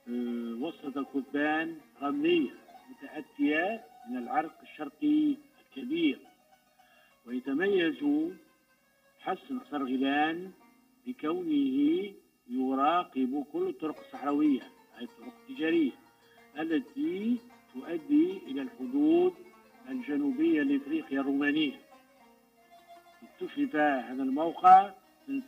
وسط كثبان رملية متأتية من العرق الشرقي الكبير. ويتميز حسن صرغلان بكونه يراقب كل الطرق الصحراوية، أي الطرق التجارية التي تؤدي إلى الحدود الجنوبية لإفريقيا الرومانية. اكتشف هذا الموقع سنة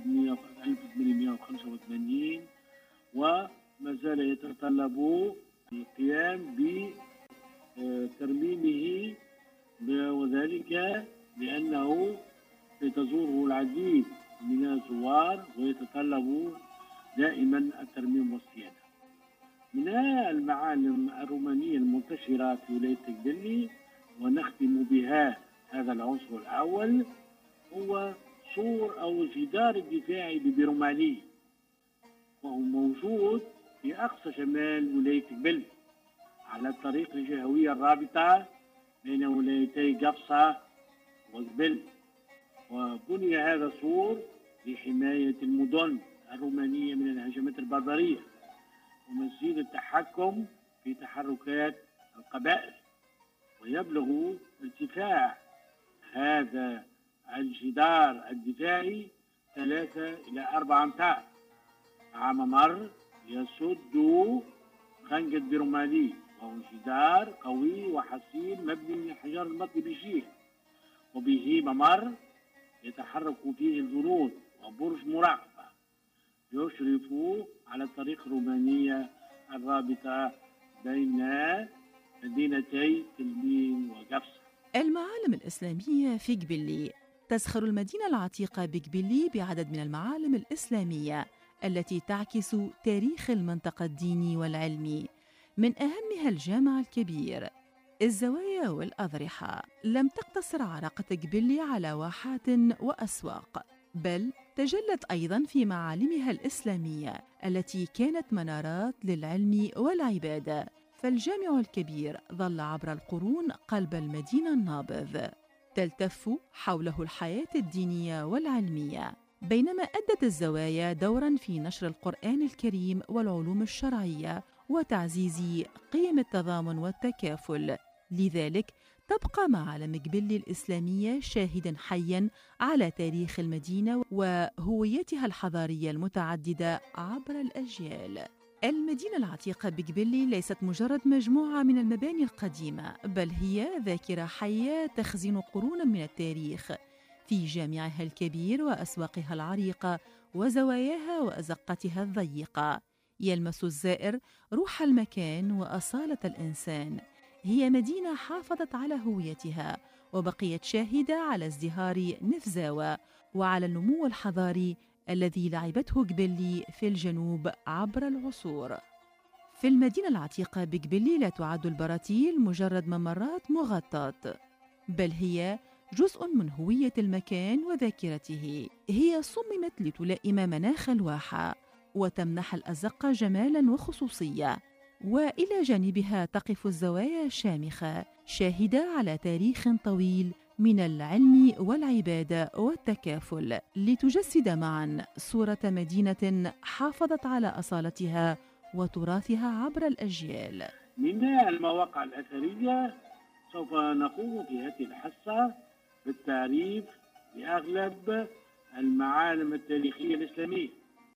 1885 وما زال يتطلب القيام بترميمه، وذلك لأنه يتزوره العديد من الزوار ويتطلب دائما الترميم والصيانة. من المعالم الرومانية المنتشرة في ولاية تقبلي ونختم بها هذا العنصر الأول هو سور أو الجدار الدفاعي ببيرومالي، وهو موجود في أقصى شمال ولاية تقبلي على الطريق الجهوية الرابطة بين ولايتي قفصة وقبل. وبني هذا السور لحماية المدن الرومانية من الهجمات البربرية ومزيد التحكم في تحركات القبائل. ويبلغ ارتفاع هذا الجدار الدفاعي 3 إلى 4 أمتار مع ممر يسد خنقة بيرومالي، وهو جدار قوي وحصين مبني من الحجار المطلي بشيء، وبه ممر يتحرك فيه الجنود وبرج مراقبة يشرف على الطريق الرومانية الرابطة بين مدينتي تلمين وقفصة. المعالم الإسلامية في قبلي. تزخر المدينة العتيقة بقبلي بعدد من المعالم الإسلامية التي تعكس تاريخ المنطقة الديني والعلمي، من أهمها الجامع الكبير، الزوايا والأضرحة. لم تقتصر عراقة قبلي على واحات وأسواق، بل تجلت أيضاً في معالمها الإسلامية التي كانت منارات للعلم والعبادة. فالجامع الكبير ظل عبر القرون قلب المدينة النابض، تلتف حوله الحياة الدينية والعلمية، بينما أدت الزوايا دوراً في نشر القرآن الكريم والعلوم الشرعية وتعزيز قيم التضامن والتكافل. لذلك تبقى معالم قبلي الإسلامية شاهداً حياً على تاريخ المدينة وهويتها الحضارية المتعددة عبر الأجيال. المدينة العتيقة بقبلي ليست مجرد مجموعة من المباني القديمة، بل هي ذاكرة حية تخزن قرونا من التاريخ في جامعها الكبير وأسواقها العريقة وزواياها وأزقتها الضيقة. يلمس الزائر روح المكان وأصالة الإنسان. هي مدينة حافظت على هويتها وبقيت شاهدة على ازدهار نفزاوة وعلى النمو الحضاري الذي لعبته قبلي في الجنوب عبر العصور. في المدينة العتيقة بقبلي لا تعد البراتيل مجرد ممرات مغطاة، بل هي جزء من هوية المكان وذاكرته. هي صممت لتلائم مناخ الواحة وتمنح الأزقة جمالاً وخصوصية، وإلى جانبها تقف الزوايا الشامخة شاهدة على تاريخ طويل من العلم والعبادة والتكافل، لتجسد معاً صورة مدينة حافظت على أصالتها وتراثها عبر الأجيال. من المواقع الأثرية سوف نقوم في هذه الحصة بالتعريف بأغلب المعالم التاريخية الإسلامية.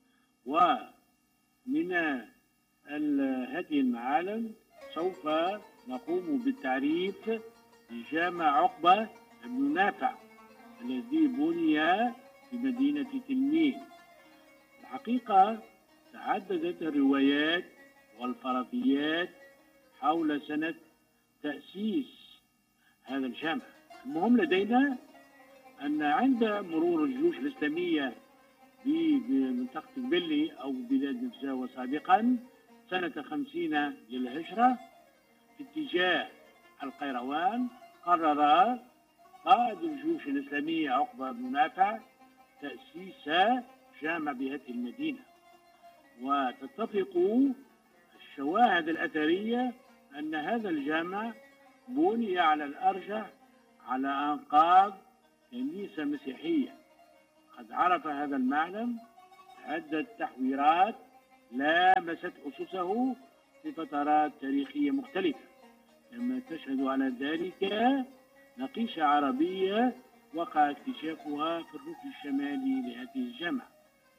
ومن هذه المعالم سوف نقوم بالتعريف بجامع عقبة بن نافع الذي بني في مدينة تلمين. الحقيقة تعددت الروايات والفرضيات حول سنة تأسيس هذا الجامع. المهم لدينا أن عند مرور الجيوش الإسلامية بمنطقة قبلي أو بلاد نفزاوة سابقا سنة 50 للهجرة في اتجاه القيروان، قرر قائد الجيوش الإسلامية عقبة بن نافع تأسيس جامع بهذه المدينة. وتتفق الشواهد الأثرية أن هذا الجامع بني على الأرجح على أنقاض كنيسة مسيحية. قد عرف هذا المعلم عدة تحويرات لامست أسسه في فترات تاريخية مختلفة، كما تشهد على ذلك نقيشة عربية وقع اكتشافها في الركن الشمالي لهذه الجامعة.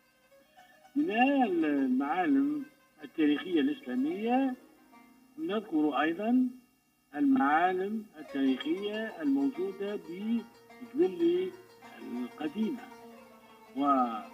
من المعالم التاريخية الإسلامية نذكر أيضا المعالم التاريخية الموجودة بجبلي القديمة، وهذه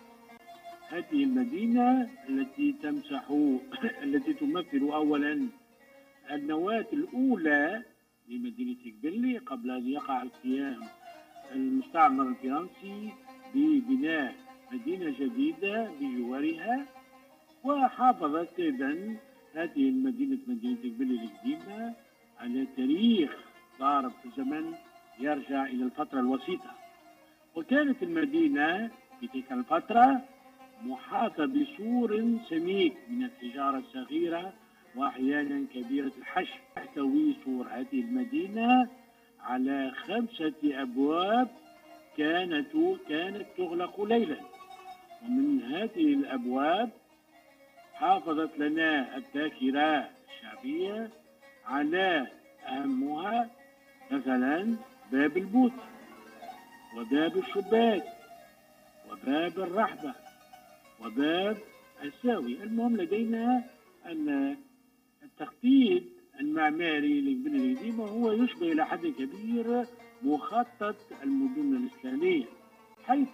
المدينة التي التي تمثل أولا النواة الأولى لمدينة جبلي قبل أن يقع القيام المستعمر الفرنسي ببناء مدينة جديدة بجوارها. وحافظت أيضا هذه مدينة جبلي القديمة على تاريخ ضارب في الزمن يرجع إلى الفترة الوسيطة، وكانت المدينة في تلك الفترة محاطة بسور سميك من الحجارة الصغيرة وأحيانا كبيرة الحجم. تحتوي سور هذه المدينة على 5 أبواب كانت تغلق ليلا، ومن هذه الأبواب حافظت لنا الذاكرة الشعبية على أهمها مثلا باب البوت وباب الشباك وباب الرحبة وباب الزاوية. المهم لدينا أن التخطيط المعماري لجبلي القديمة هو يشبه إلى حد كبير مخطط المدن الإسلامية، حيث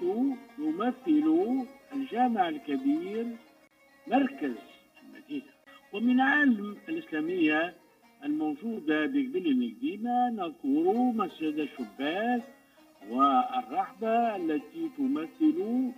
يمثل الجامع الكبير مركز المدينة. ومن العالم الإسلامية الموجودة بجبلي القديمة نذكر مسجد الشباك والرحبة التي تمثل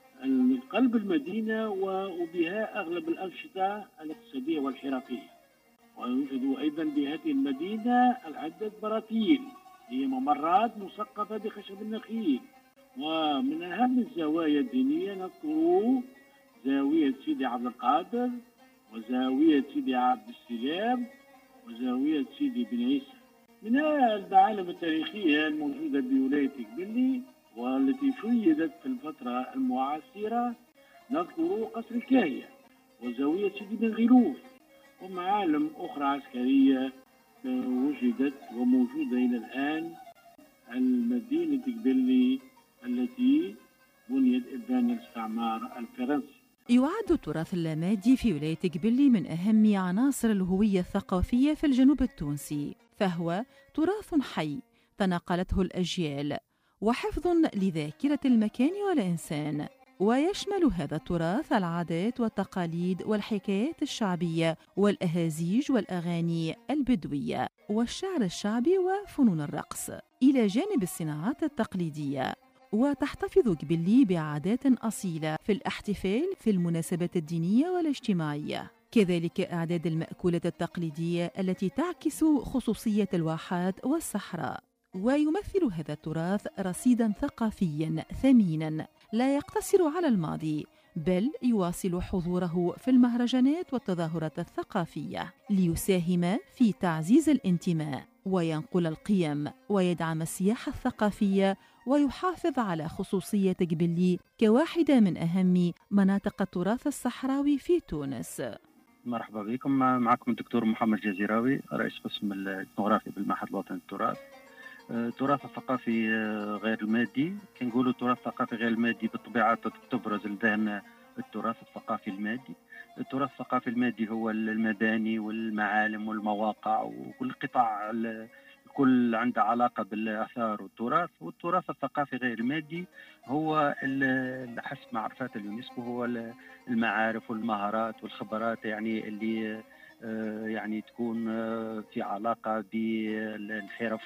قلب المدينة وبها أغلب الأنشطة الاقتصادية والحرفية. ويوجد أيضا بهذه المدينة عدة براثيل هي ممرات مثقفة بخشب النخيل. ومن أهم الزوايا الدينية نذكر زاوية سيدي عبد القادر وزاوية سيدي عبد السلام وزاوية سيدي بن عيسى. من المعالم التاريخية الموجودة بولاية جبلي والتي شيدت في الفترة المعاصرة نذكر قصر الكاهية وزاوية سيدي بن غلوف، ومعالم أخرى عسكرية وجدت وموجودة إلى الآن. المدينة جبلي التي بنيت إبان الاستعمار الفرنسي. يعد التراث اللامادي في ولاية جبلي من أهم عناصر الهوية الثقافية في الجنوب التونسي، فهو تراث حي تناقلته الأجيال وحفظ لذاكرة المكان والإنسان. ويشمل هذا التراث العادات والتقاليد والحكايات الشعبية والأهازيج والأغاني البدوية والشعر الشعبي وفنون الرقص، إلى جانب الصناعات التقليدية. وتحتفظ جبلي بعادات أصيلة في الاحتفال في المناسبات الدينية والاجتماعية، كذلك أعداد المأكولات التقليدية التي تعكس خصوصية الواحات والصحراء. ويمثل هذا التراث رصيداً ثقافياً ثميناً لا يقتصر على الماضي، بل يواصل حضوره في المهرجانات والتظاهرات الثقافية ليساهم في تعزيز الانتماء وينقل القيم ويدعم السياحة الثقافية ويحافظ على خصوصية جبلي كواحدة من أهم مناطق التراث الصحراوي في تونس. مرحبا بكم، معكم الدكتور محمد جزيراوي، رئيس قسم الإثنوغرافيا بالمعهد الوطني للتراث. التراث الثقافي غير المادي، كنقولوا التراث الثقافي غير المادي بالطبيعة تبرز لذهن التراث الثقافي المادي. التراث الثقافي المادي هو المباني والمعالم والمواقع وكل قطاع الكل عنده علاقة بالآثار والتراث. والتراث الثقافي غير المادي هو حسب معرفات اليونسكو هو المعارف والمهارات والخبرات يعني اللي يعني تكون في علاقة بالحرف،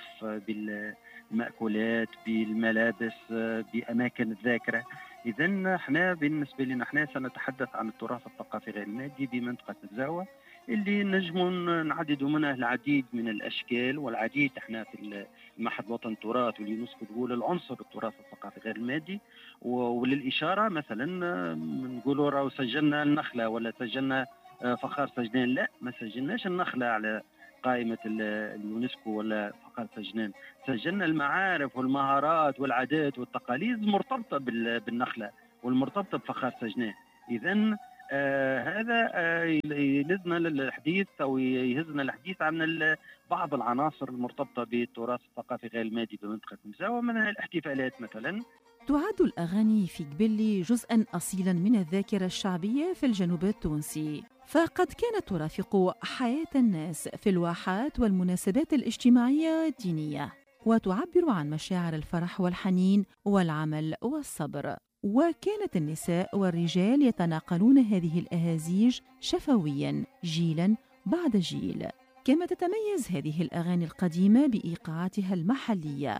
بالمأكولات، بالملابس، بأماكن الذاكرة. إذن احنا بالنسبة لنا احنا سنتحدث عن التراث الثقافي غير المادي بمنطقة الزاوة اللي نجمون نعدد منه العديد من الأشكال والعديد. احنا في المعهد الوطني للتراث واليونسكو تقول العنصر التراث الثقافي غير المادي. وللإشارة مثلا نقولوا راهو سجلنا النخلة ولا سجلنا فخار سجنان، لا ما سجلناش النخلة على قائمة اليونسكو ولا فخار سجنان، سجلنا المعارف والمهارات والعادات والتقاليد المرتبطة بالنخلة والمرتبطة بفخار سجنان. إذن هذا يلزمنا للحديث أو يهزنا الحديث عن بعض العناصر المرتبطة بالتراث الثقافي غير المادي بمنطقة نفزاوة، منها الاحتفالات مثلا. تعد الأغاني في قبلي جزءاً أصيلاً من الذاكرة الشعبية في الجنوب التونسي، فقد كانت ترافق حياة الناس في الواحات والمناسبات الاجتماعية الدينية، وتعبر عن مشاعر الفرح والحنين والعمل والصبر. وكانت النساء والرجال يتناقلون هذه الأهازيج شفوياً جيلاً بعد جيل. كما تتميز هذه الأغاني القديمة بإيقاعاتها المحلية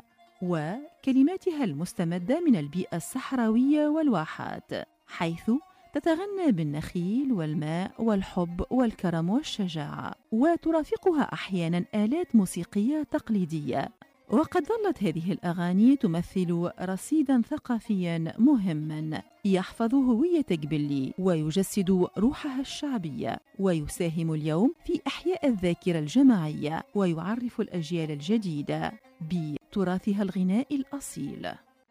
وكلماتها المستمدة من البيئة الصحراوية والواحات، حيث تتغنى بالنخيل والماء والحب والكرم والشجاعة، وترافقها أحياناً آلات موسيقية تقليدية. وقد ظلت هذه الأغاني تمثل رصيداً ثقافياً مهماً يحفظ هوية قبلي ويجسد روحها الشعبية، ويساهم اليوم في إحياء الذاكرة الجماعية، ويعرف الأجيال الجديدة بتراثها الغنائي الأصيل.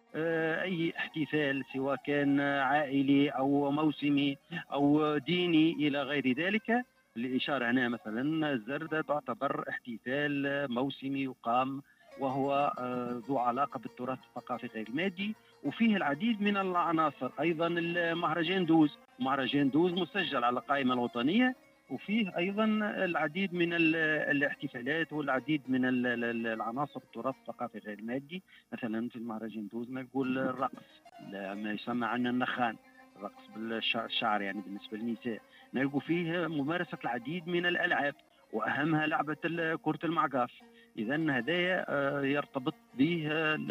أي احتفال سواء كان عائلي أو موسمي أو ديني إلى غير ذلك، الإشارة هنا مثلا الزردة تعتبر احتفال موسمي يقام، وهو ذو علاقة بالتراث الثقافي غير المادي، وفيه العديد من العناصر. أيضا المهرجان دوز مسجل على القائمة الوطنية، وفيه أيضا العديد من الاحتفالات والعديد من العناصر التراث الثقافي غير المادي. مثلا في المهرجان دوز نقول الرقص، ما يسمى عنه النخان، الرقص بالشعر يعني بالنسبة للنساء. نلقوا فيه ممارسة العديد من الألعاب، وأهمها لعبة كرة المعقاف. إذن هذا يرتبط به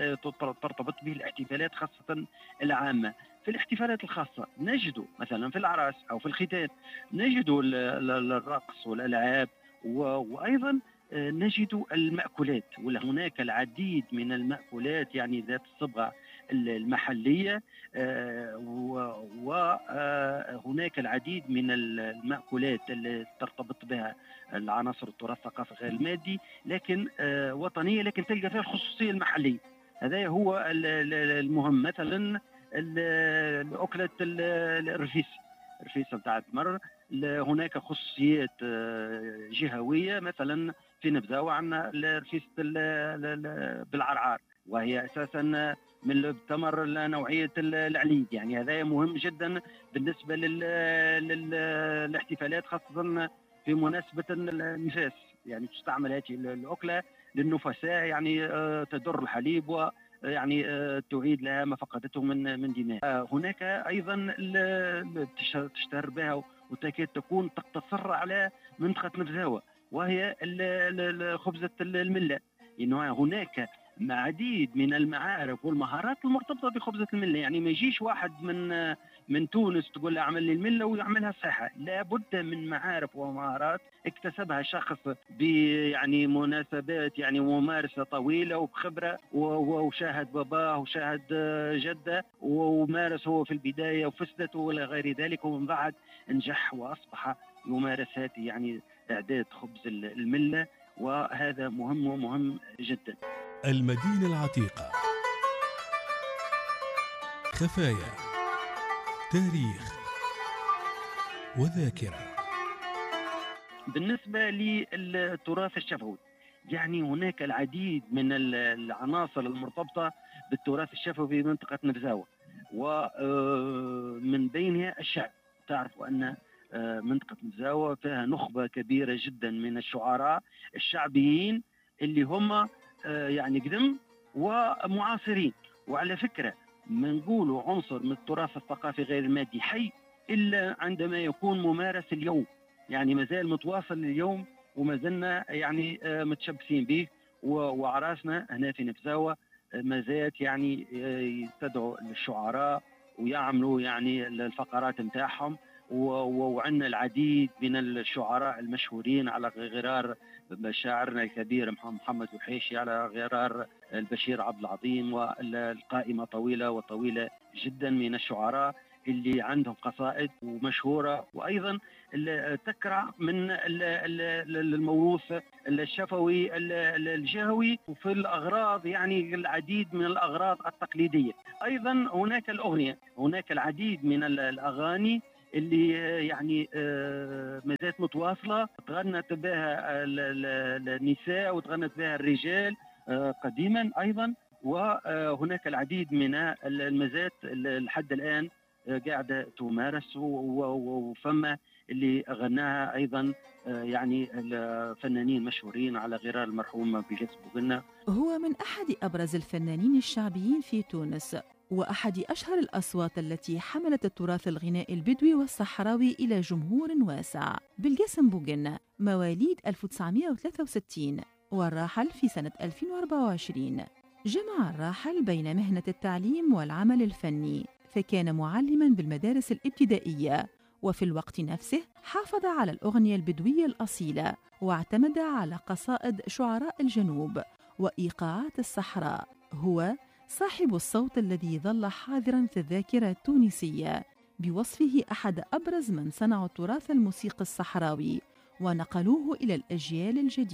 ترتبط به الاحتفالات خاصة العامة. في الاحتفالات الخاصة نجد مثلا في الأعراس أو في الختان نجد الرقص والألعاب، وأيضا نجد المأكولات، وهناك العديد من المأكولات يعني ذات الصبغة المحلية، وهناك العديد من المأكولات التي ترتبط بها العناصر التراث الثقافي غير المادي لكن وطنية، لكن تلقى فيها الخصوصية المحلية. هذا هو المهم. مثلا أكلة الرفيسة بتاعت مر، هناك خصوصيات جهوية. مثلا في نبذاوة عندنا رفيسة بالعرعار، وهي أساسا من التمر نوعية العليد. يعني هذا مهم جدا بالنسبة للاحتفالات، خاصة في مناسبة النفاس. يعني تستعمل هذه الأكلة للنفساء، يعني تدر الحليب ويعني تعيد لها ما فقدته من دماء. هناك أيضا تشتهر بها وتكاد تكون تقتصر على منطقة نبذاوة، وهي خبزة الملة. إنه هناك عديد من المعارف والمهارات المرتبطة بخبزة الملة. يعني ما يجيش واحد من تونس تقول له اعمل لي الملة ويعملها صحة، لا بد من معارف ومهارات اكتسبها شخص يعني مناسبات، يعني ممارسة طويلة وبخبرة، وشاهد باباه وشاهد جده ومارس هو في البداية وفسدته ولا غير ذلك، ومن بعد نجح وأصبح يمارس هذه يعني إعداد خبز الملة، وهذا مهم جدا. المدينة العتيقة، خفايا، تاريخ وذاكرة. بالنسبة للتراث الشفوي، يعني هناك العديد من العناصر المرتبطة بالتراث الشفوي في منطقة نبذاوة، ومن بينها الشعر. تعرفوا أن منطقة نبذاوة فيها نخبة كبيرة جدا من الشعراء الشعبيين اللي هم يعني قدم ومعاصرين. وعلى فكرة ما نقولوا عنصر من التراث الثقافي غير المادي حي إلا عندما يكون ممارس اليوم، يعني مازال متواصل اليوم وما زلنا يعني متشبثين به. وعراسنا هنا في نبذاوة ما زالت يعني تدعو الشعراء ويعملوا يعني الفقرات متاعهم، وعندنا العديد من الشعراء المشهورين على غرار شاعرنا الكبير محمد وحيشي، على غرار البشير عبد العظيم، والقائمة طويلة جدا من الشعراء اللي عندهم قصائد ومشهورة. وأيضا تكرع من الموروث الشفوي الجهوي، وفي الأغراض يعني العديد من الأغراض التقليدية. أيضا هناك الأغنية، هناك العديد من الأغاني اللي يعني ما زالت متواصلة، تغنت بها النساء وتغنت بها الرجال قديما أيضا، وهناك العديد من المزات لحد الآن قاعدة تمارس، وفما اللي غناها أيضا يعني الفنانين مشهورين على غرار المرحوم بلقيس بوغنا. هو من أحد أبرز الفنانين الشعبيين في تونس، وأحد أشهر الأصوات التي حملت التراث الغنائي البدوي والصحراوي إلى جمهور واسع. بلقيس بوغنا مواليد 1963 والراحل في سنة 2024. جمع الراحل بين مهنة التعليم والعمل الفني، فكان معلماً بالمدارس الابتدائية، وفي الوقت نفسه حافظ على الأغنية البدوية الأصيلة، واعتمد على قصائد شعراء الجنوب وإيقاعات الصحراء. هو صاحب الصوت الذي ظل حاضراً في الذاكرة التونسية بوصفه أحد أبرز من صنعوا التراث الموسيقي الصحراوي ونقلوه إلى الأجيال الجديدة.